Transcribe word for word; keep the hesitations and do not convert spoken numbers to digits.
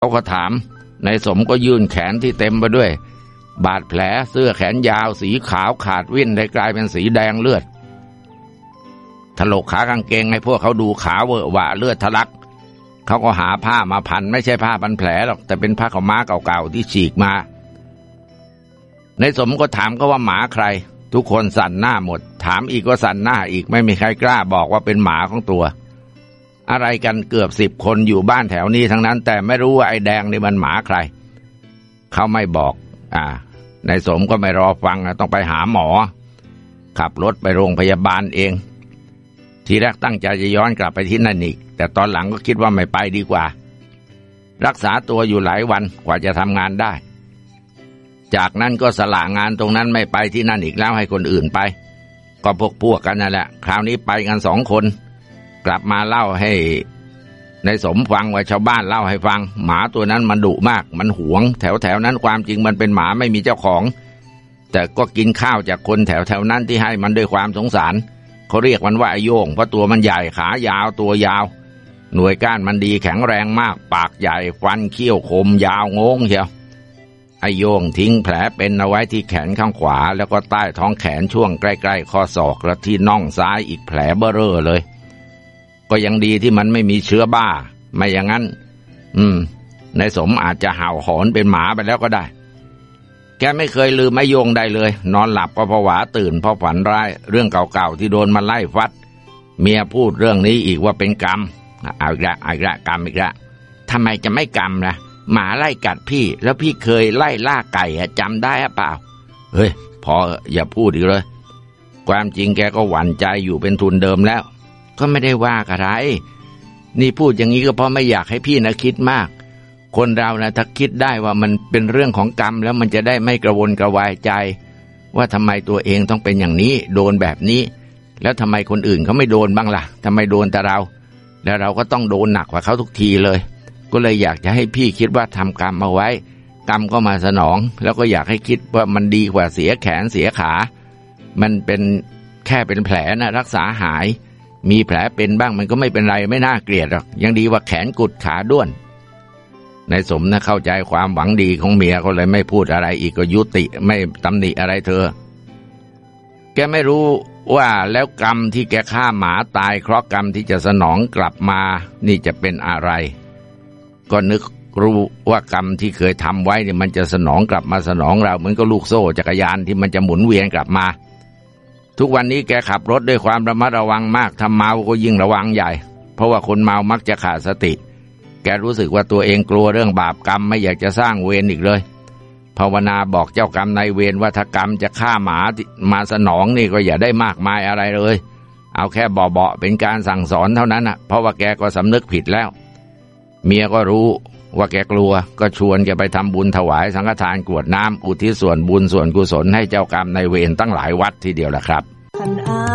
เขาก็ถามนายสมก็ยื่นแขนที่เต็มไปด้วยบาดแผลเสื้อแขนยาวสีขาวขาดวิ่นได้กลายเป็นสีแดงเลือดถลกขากางเกงให้พวกเขาดูขาเวอะหวะเลือดทะลักเขาก็หาผ้ามาพันไม่ใช่ผ้าพันแผลหรอกแต่เป็นผ้าขาวม้าเก่าๆที่ฉีกมานายสมก็ถามเขาว่าหมาใครทุกคนสั่นหน้าหมดถามอีกก็สั่นหน้าอีกไม่มีใครกล้าบอกว่าเป็นหมาของตัวอะไรกันเกือบสิบคนอยู่บ้านแถวนี้ทั้งนั้นแต่ไม่รู้ว่าไอ้แดงนี่มันหมาใครเขาไม่บอกอ่านายสมก็ไม่รอฟังต้องไปหาหมอขับรถไปโรงพยาบาลเองทีแรกตั้งใจจะย้อนกลับไปที่นั่นอีกแต่ตอนหลังก็คิดว่าไม่ไปดีกว่ารักษาตัวอยู่หลายวันกว่าจะทำงานได้จากนั้นก็สละงานตรงนั้นไม่ไปที่นั่นอีกแล้วให้คนอื่นไปก็พวกพวกกันนั่นแหละคราวนี้ไปกันสองคนกลับมาเล่าให้นายสมฟังว่าชาวบ้านเล่าให้ฟังหมาตัวนั้นมันดุมากมันหวงแถวแถวนั้นความจริงมันเป็นหมาไม่มีเจ้าของแต่ก็กินข้าวจากคนแถวแถวนั้นที่ให้มันด้วยความสงสารเขาเรียกมันว่าไอ้โย่งเพราะตัวมันใหญ่ขายาวตัวยาวหน่วยก้านมันดีแข็งแรงมากปากใหญ่ฟันเขี้ยวคมยาวงงเชียวไอ้โย่งทิ้งแผลเป็นเอาไว้ที่แขนข้างขวาแล้วก็ใต้ท้องแขนช่วงใกล้ๆข้อศอกและที่น่องซ้ายอีกแผลเบ้อเร่อเลยก็ยังดีที่มันไม่มีเชื้อบ้าไม่อย่างนั้นอืมนายสมอาจจะเห่าหอนเป็นหมาไปแล้วก็ได้แกไม่เคยลืมไอ้โย่งได้เลยนอนหลับก็ผวาตื่นเพราะฝันร้ายเรื่องเก่าๆที่โดนมันไล่ฟัดเมียพูดเรื่องนี้อีกว่าเป็นกรรมเอาอีกละเอาอีกละกรรมอีกละทำไมจะไม่กรรมล่ะหมาไล่กัดพี่แล้วพี่เคยไล่ล่าไก่จำได้หรือเปล่าเฮ้ยพออย่าพูดอีกเลยความจริงแกก็หวั่นใจอยู่เป็นทุนเดิมแล้วก็ไม่ได้ว่าอะไรนี่พูดอย่างนี้ก็เพราะไม่อยากให้พี่นะคิดมากคนเรานะถ้าคิดได้ว่ามันเป็นเรื่องของกรรมแล้วมันจะได้ไม่กระวนกระวายใจว่าทำไมตัวเองต้องเป็นอย่างนี้โดนแบบนี้แล้วทำไมคนอื่นเขาไม่โดนบ้างล่ะทำไมโดนแต่เราแล้วเราก็ต้องโดนหนักกว่าเขาทุกทีเลยก็เลยอยากจะให้พี่คิดว่าทำกรรมเอาไว้กรรมก็มาสนองแล้วก็อยากให้คิดว่ามันดีกว่าเสียแขนเสียขามันเป็นแค่เป็นแผลนะรักษาหายมีแผลเป็นบ้างมันก็ไม่เป็นไรไม่น่าเกลียดหรอกยังดีว่าแขนกุดขาด้วนนายสมนะเข้าใจความหวังดีของเมียก็เลยไม่พูดอะไรอีกก็ยุติไม่ตำหนิอะไรเธอแกไม่รู้ว่าแล้วกรรมที่แกฆ่าหมาตายเคราะห์กรรมที่จะสนองกลับมานี่จะเป็นอะไรก็นึกรู้ว่ากรรมที่เคยทำไว้เนี่ยมันจะสนองกลับมาสนองเราเหมือนกับลูกโซ่จักรยานที่มันจะหมุนเวียนกลับมาทุกวันนี้แกขับรถด้วยความระมัดระวังมากถ้าเมาก็ยิ่งระวังใหญ่เพราะว่าคนเมามักจะขาดสติแกรู้สึกว่าตัวเองกลัวเรื่องบาปกรรมไม่อยากจะสร้างเวรอีกเลยภาวนาบอกเจ้ากรรมนายเวรว่าถ้ากรรมจะฆ่าหมามาสนองนี่ก็อย่าได้มากมายอะไรเลยเอาแค่เบาๆเป็นการสั่งสอนเท่านั้นน่ะเพราะว่าแกก็สำนึกผิดแล้วเมียก็รู้ว่าแกกลัวก็ชวนแกไปทำบุญถวายสังฆทานกรวดน้ำอุทิศส่วนบุญส่วนกุศลให้เจ้ากรรมนายเวรตั้งหลายวัดทีเดียวแหละครับ